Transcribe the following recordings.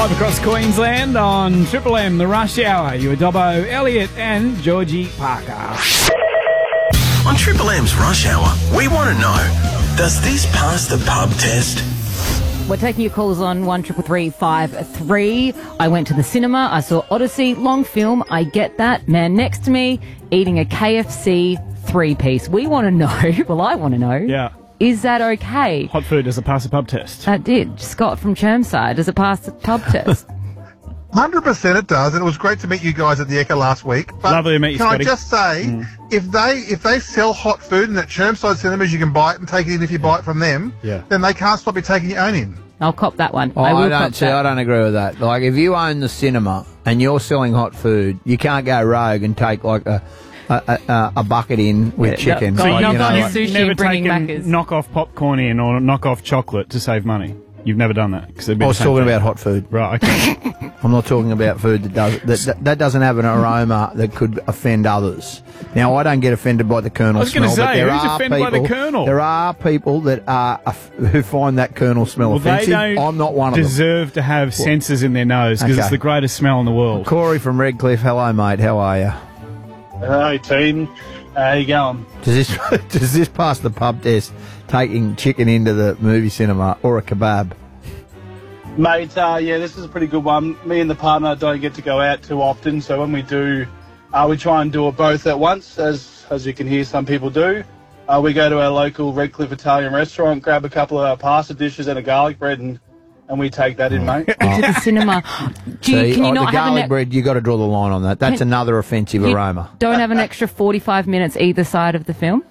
Live across Queensland on Triple M, the Rush Hour. You were Dobbo, Elliot and Georgie Parker. On Triple M's Rush Hour, we want to know, does this pass the pub test? We're taking your calls on 133353. I went to the cinema. I saw Odyssey, long film. I get that. Man next to me eating a KFC 3-piece. We want to know. Well, I want to know. Yeah. Is that okay? Hot food, does it pass the pub test? That did. Scott from Chermside. Does it pass the pub test? 100% it does, and it was great to meet you guys at the Ekka last week. But lovely to meet you, can Scotty. I just say, if they sell hot food in at Chermside cinemas, you can buy it and take it in if you buy it from them. Yeah. Then they can't stop you taking your own in. I'll cop that one. I will don't cop that. I don't agree with that. Like, if you own the cinema and you're selling hot food, you can't go rogue and take like a bucket in with chicken. So Like, knock you know, on like- sushi never and bringing taken Maccas. knock-off popcorn in or knock-off chocolate to save money? You've never done that? 'Cause they'd be I the was same talking thing. about hot food. Right, okay. I'm not talking about food that doesn't have an aroma that could offend others. Now, I don't get offended by the Colonel I was gonna smell, but say, there who's are offended by the people- Colonel? There are people that who find that Colonel smell Well, they offensive. don't I'm not one of them. deserve to have sensors in their nose because Okay. it's the greatest smell in the world. Corey from Redcliffe, hello, mate. How are you? Hey team, how you going? Does this pass the pub test? Taking chicken into the movie cinema or a kebab? Mate, yeah, this is a pretty good one. Me and the partner don't get to go out too often, so when we do, we try and do it both at once, as you can hear some people do. We go to our local Redcliffe Italian restaurant, grab a couple of pasta dishes and a garlic bread, and we take that in, mate. To the cinema. Can you the not have garlic bread, you got to draw the line on that. That's another offensive aroma. Don't have an extra 45 minutes either side of the film?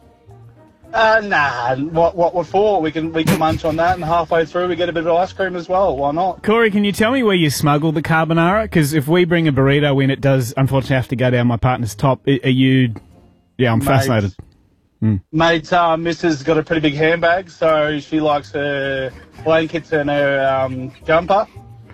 Nah, what for? We can munch on that, and halfway through we get a bit of ice cream as well. Why not? Corey, can you tell me where you smuggled the carbonara? Because if we bring a burrito in, it does unfortunately have to go down my partner's top. Are you... Yeah, I'm fascinated. Mate, Mrs. got a pretty big handbag, so she likes her blankets and her jumper.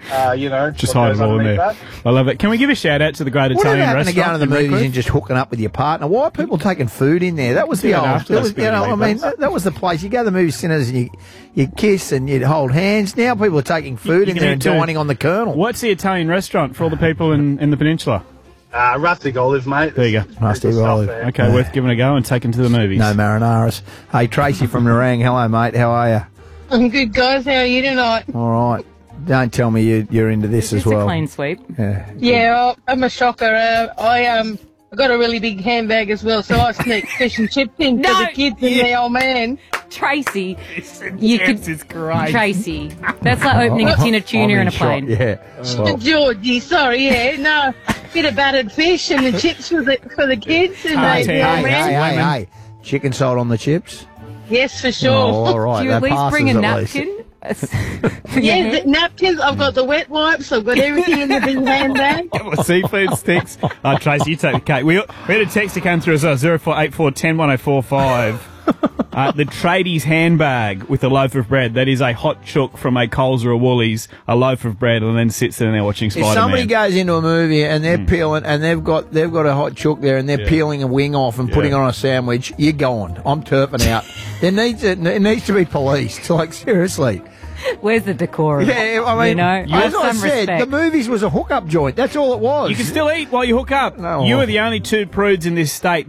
Just what hide goes it all in underneath there. that. I love it. Can we give a shout out to the Great What Italian happened to Restaurant? going to the in movies Redcliffe? and just hooking up with your partner? Why are people taking food in there? That was the Yeah, old. after That they was, spit in the meatballs. that was the place. You go to the movie cinemas and you kiss and you hold hands. Now people are taking food You in can there eat and too. dining on the Colonel. What's the Italian restaurant for all the people in the peninsula? Rustic Olive, mate. There you go. Rustic Good stuff Olive. there. Okay, worth giving a go and taking to the movies. No marinaras. Hey, Tracy from Nerang. Hello, mate. How are you? I'm good, guys. How are you tonight? All right. Don't tell me you're into this as It's well. a clean sweep. Yeah. Yeah, I'm a shocker. I got a really big handbag as well, so I sneak fish and chips in for No, the kids and the old man. Tracy, It's great. Tracy, that's like opening a tin of tuna I'm in a shock, plane. Yeah. Well, Georgie, sorry, yeah, no, bit of battered fish and the chips for the kids and I the tell you, old hey, man. hey. Chicken salt on the chips? Yes, for sure. Oh, all right. Do you at that least bring a passes at least. napkin? Yeah, the napkins. I've got the wet wipes. I've got everything in the big handbag. Well, seafood sticks. Tracy, you take the cake. We had a text that came through as well, 0484 101045. The tradies handbag with a loaf of bread. That is a hot chook from a Coles or a Woolies, a loaf of bread, and then sits there watching If somebody Spider-Man. goes into a movie and they're peeling and they've got a hot chook there and they're peeling a wing off and putting it on a sandwich, you're gone. I'm turfing out. It needs to be policed. Like, seriously. Where's the decorum? Yeah, I mean, you know, as have I some said, respect. the movies was a hookup joint. That's all it was. You can still eat while you hook up. No. You are the only two prudes in this state.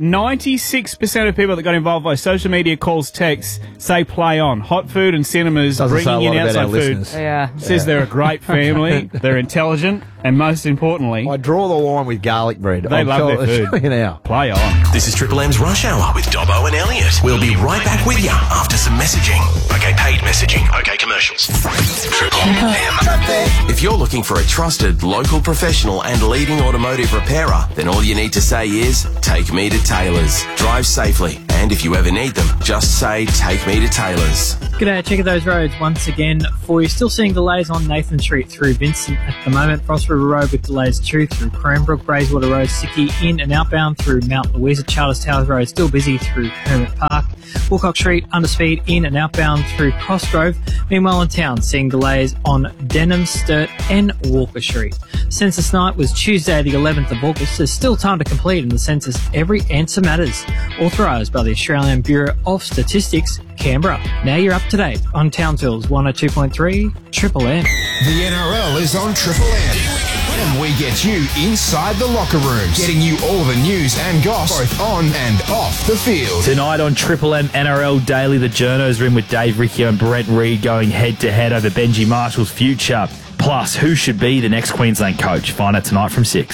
96% of people that got involved by social media calls, texts, say play on. Hot food and cinemas, Doesn't say a bringing in lot about outside our food. listeners. Yeah. Says they're a great family, they're intelligent, and most importantly, I draw the line with garlic bread. they love their food. You now. Play on. This is Triple M's Rush Hour with Dobbo and Elliot. We'll be right back with you after some messaging. Okay, paid messaging. Okay, commercials. Triple M. If you're looking for a trusted local professional and leading automotive repairer, then all you need to say is, take me to Taylor's. Drive safely. And if you ever need them, just say, take me to Taylor's. G'day, check out those roads once again for you. Still seeing delays on Nathan Street through Vincent at the moment. Frost River Road with delays too through Cranbrook, Brazewater Road, Sicky in and outbound through Mount Louisa. Charles Towers Road still busy through Hermit Park. Wilcox Street under speed in and outbound through Cosgrove. Meanwhile in town, seeing delays on Denham, Sturt and Walker Street. Census night was Tuesday the 11th of August. There's still time to complete in the census. Every answer matters. Authorised by the Australian Bureau of Statistics. Canberra. Now you're up to date on Townsville's 102.3 Triple M. The NRL is on Triple M. And we get you inside the locker rooms, getting you all the news and goss, both on and off the field. Tonight on Triple M NRL Daily, the Journos are in with Dave Riccio and Brent Reid going head-to-head over Benji Marshall's future. Plus, who should be the next Queensland coach? Find out tonight from 6.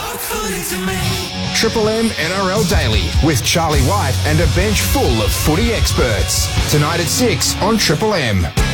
Triple M NRL Daily with Charlie White and a bench full of footy experts. Tonight at 6 on Triple M.